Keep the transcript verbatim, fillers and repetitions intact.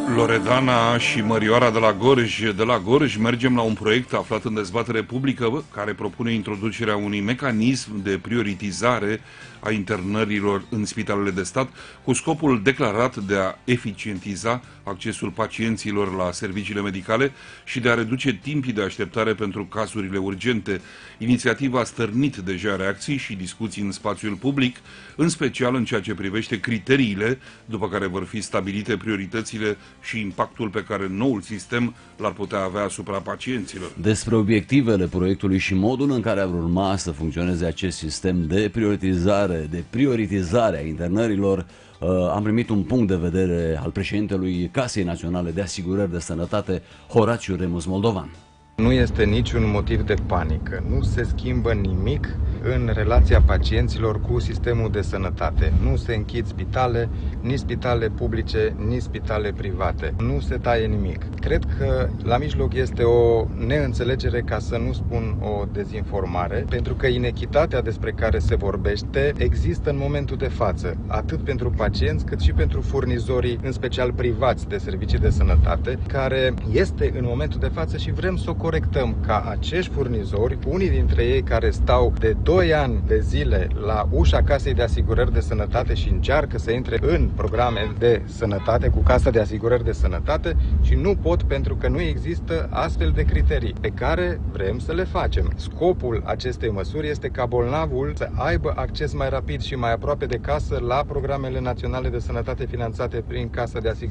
Loredana și Mărioara de la Gorj. De la Gorj mergem la un proiect aflat în dezbatere publică care propune introducerea unui mecanism de prioritizare a internărilor în spitalele de stat cu scopul declarat de a eficientiza accesul pacienților la serviciile medicale și de a reduce timpii de așteptare pentru cazurile urgente. Inițiativa a stârnit deja reacții și discuții în spațiul public, în special în ceea ce privește criteriile după care vor fi stabilite prioritățile și impactul pe care noul sistem l-ar putea avea asupra pacienților. Despre obiectivele proiectului și modul în care ar urma să funcționeze acest sistem de prioritizare, de prioritizare a internărilor, am primit un punct de vedere al președintelui Casei Naționale de Asigurări de Sănătate, Horațiu Remus Moldovan. Nu este niciun motiv de panică, nu se schimbă nimic în relația pacienților cu sistemul de sănătate. Nu se închid spitale, nici spitale publice, nici spitale private. Nu se taie nimic. Cred că la mijloc este o neînțelegere, ca să nu spun o dezinformare, pentru că inechitatea despre care se vorbește există în momentul de față, atât pentru pacienți cât și pentru furnizorii, în special privați de servicii de sănătate, care este în momentul de față și vrem să o corectăm ca acești furnizori, unii dintre ei care stau de doi ani de zile la ușa Casei de Asigurări de Sănătate și încearcă să intre în programe de sănătate cu Casa de Asigurări de Sănătate și nu pot pentru că nu există astfel de criterii pe care vrem să le facem. Scopul acestei măsuri este ca bolnavul să aibă acces mai rapid și mai aproape de casă la programele naționale de sănătate finanțate prin Casa de Asigurări